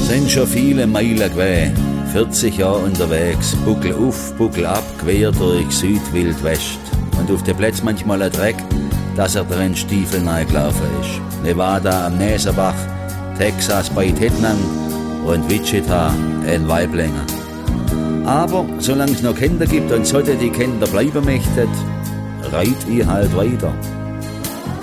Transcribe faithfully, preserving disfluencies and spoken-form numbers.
Sind schon viele Meilen gewesen, vierzig Jahre unterwegs, Buckel auf, Buckel ab, quer durch Südwild West. Und auf der Plätz manchmal ein Dreck, dass er drin Stiefel reingelaufen ist. Nevada am Näserbach, Texas bei Tettnang und Wichita in Waiblingen. Aber solange es noch Kinder gibt und sollte die Kinder bleiben möchten, reit ich halt weiter.